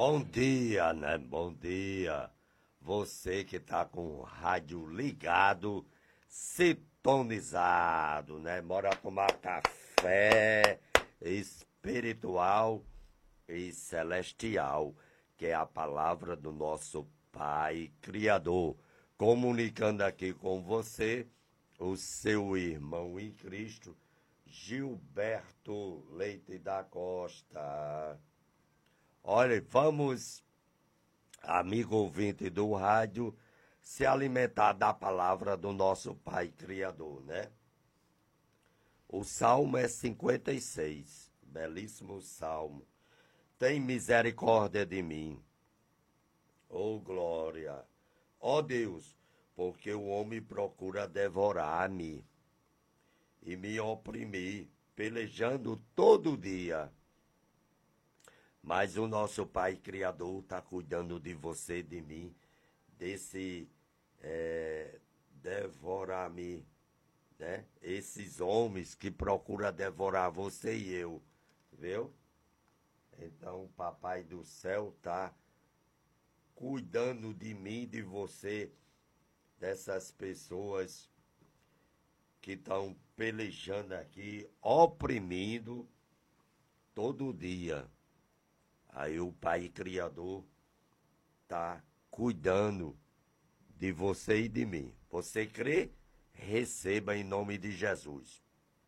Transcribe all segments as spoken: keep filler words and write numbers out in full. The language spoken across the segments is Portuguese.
Bom dia, né? Bom dia. Você que tá com o rádio ligado, sintonizado, né? Bora tomar café espiritual e celestial, que é a palavra do nosso Pai Criador. Comunicando aqui com você, o seu irmão em Cristo, Gilberto Leite da Costa. Olha, vamos, amigo ouvinte do rádio, se alimentar da palavra do nosso Pai Criador, né? O Salmo é cinquenta e seis, belíssimo Salmo. Tem misericórdia de mim, oh glória, ó Deus, porque o homem procura devorar-me e me oprimir, pelejando todo dia. Mas o nosso Pai Criador está cuidando de você, de mim, desse é, devorar-me, né? Esses homens que procuram devorar você e eu, viu? Então o Papai do Céu está cuidando de mim, de você, dessas pessoas que estão pelejando aqui, oprimindo todo dia. Aí o Pai Criador está cuidando de você e de mim. Você crê? Receba em nome de Jesus.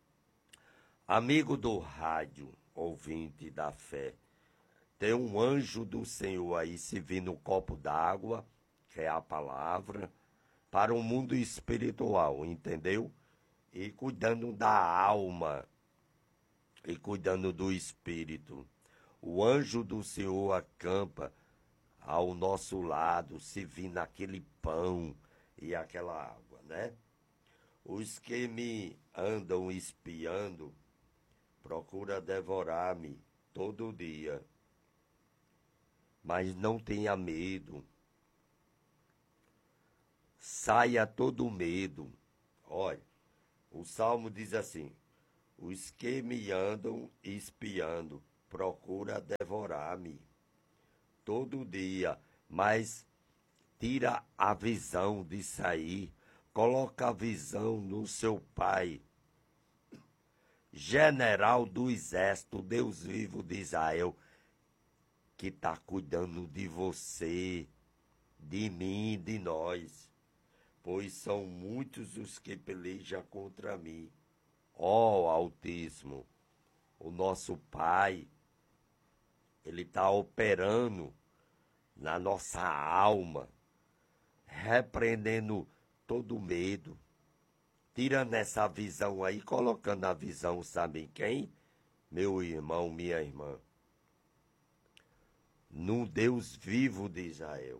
Amigo do rádio, ouvinte da fé, tem um anjo do Senhor aí servindo um copo d'água, que é a palavra, para o mundo espiritual, entendeu? E cuidando da alma, e cuidando do espírito. O anjo do Senhor acampa ao nosso lado, servindo aquele pão e aquela água, né? Os que me andam espiando procuram devorar-me todo dia. Mas não tenha medo. Saia todo medo. Olha, o Salmo diz assim: os que me andam espiando procura devorar-me todo dia, mas tira a visão de sair, coloca a visão no seu Pai, general do exército, Deus vivo de Israel, que está cuidando de você, de mim, de nós, pois são muitos os que pelejam contra mim. Ó Altíssimo, o nosso Pai, Ele está operando na nossa alma, repreendendo todo medo, tirando essa visão aí, colocando a visão, sabe quem? Meu irmão, minha irmã, num Deus vivo de Israel,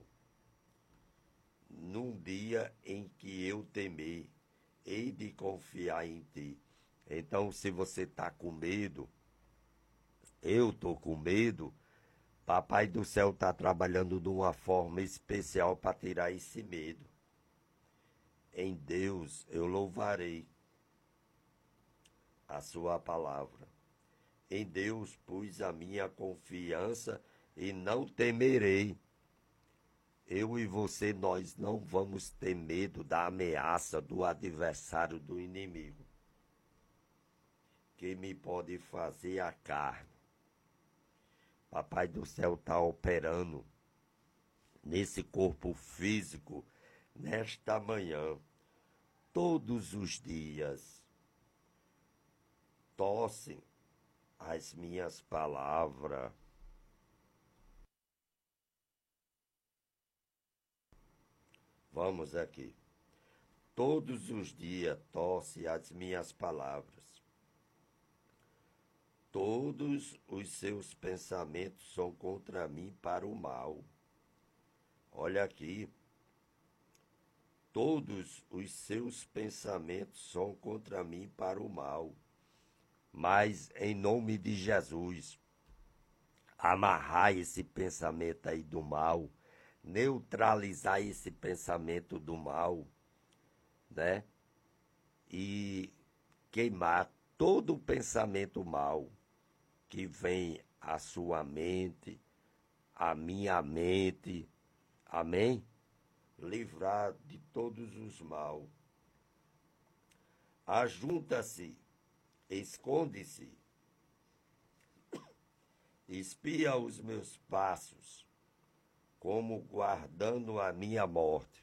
num dia em que eu temer, hei de confiar em ti. Então, se você está com medo, eu estou com medo, Papai do Céu está trabalhando de uma forma especial para tirar esse medo. Em Deus eu louvarei a sua palavra. Em Deus pus a minha confiança e não temerei. Eu e você, nós não vamos ter medo da ameaça do adversário, do inimigo, que me pode fazer a carne. Papai do Céu está operando nesse corpo físico, nesta manhã, todos os dias. Tossem as minhas palavras. Vamos aqui. Todos os dias tosse as minhas palavras. Todos os seus pensamentos são contra mim para o mal. Olha aqui. Todos os seus pensamentos são contra mim para o mal. Mas, em nome de Jesus, amarrar esse pensamento aí do mal, neutralizar esse pensamento do mal, né? E queimar todo o pensamento mal que vem à sua mente, a minha mente, amém? Livrar de todos os mal. Ajunta-se, esconde-se, espia os meus passos, como guardando a minha morte.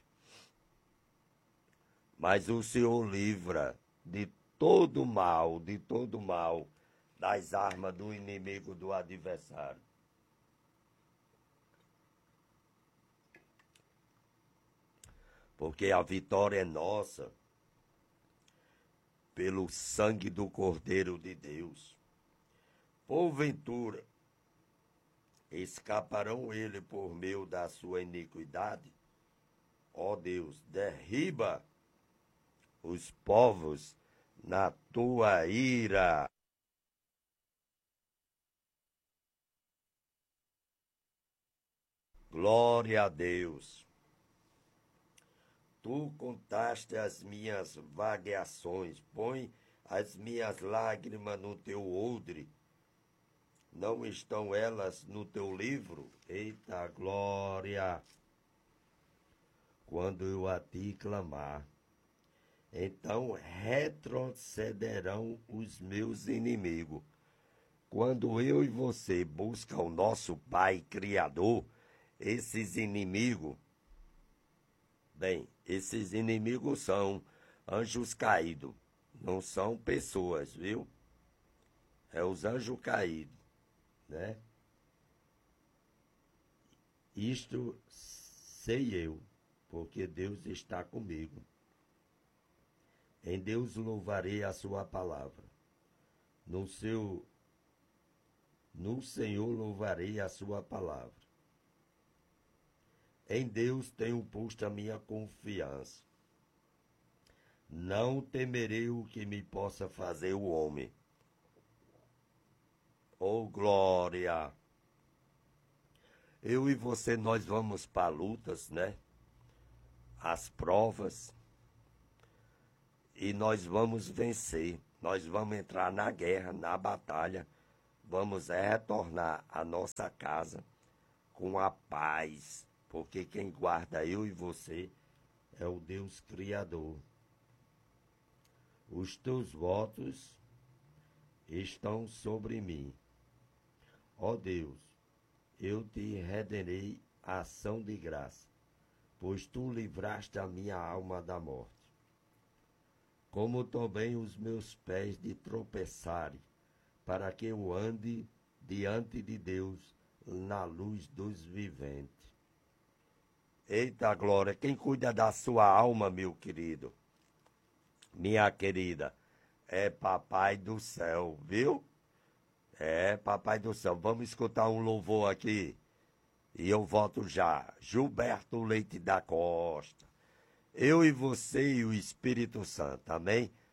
Mas o Senhor livra de todo mal, de todo mal, das armas do inimigo, do adversário. Porque a vitória é nossa, pelo sangue do Cordeiro de Deus. Porventura, escaparão ele por meio da sua iniquidade? Ó Deus, derriba os povos na tua ira. Glória a Deus. Tu contaste as minhas vagueações, põe as minhas lágrimas no teu odre. Não estão elas no teu livro? Eita glória! Quando eu a ti clamar, então retrocederão os meus inimigos. Quando eu e você buscam o nosso Pai Criador, esses inimigos, bem, esses inimigos são anjos caídos, não são pessoas, viu? É os anjos caídos, né? Isto sei eu, porque Deus está comigo. Em Deus louvarei a sua palavra. No seu, no Senhor louvarei a sua palavra. Em Deus tenho posto a minha confiança. Não temerei o que me possa fazer o homem. Oh, glória! Eu e você, nós vamos para lutas, né? As provas. E nós vamos vencer. Nós vamos entrar na guerra, na batalha. Vamos retornar à nossa casa com a paz. Porque quem guarda eu e você é o Deus Criador. Os teus votos estão sobre mim. Ó Deus, eu te renderei ação de graça, pois tu livraste a minha alma da morte. Como também os meus pés de tropeçarem, para que eu ande diante de Deus na luz dos viventes. Eita glória, quem cuida da sua alma, meu querido, minha querida, é Papai do Céu, viu? É Papai do Céu. Vamos escutar um louvor aqui. E eu volto já. Gilberto Leite da Costa. Eu e você e o Espírito Santo, amém?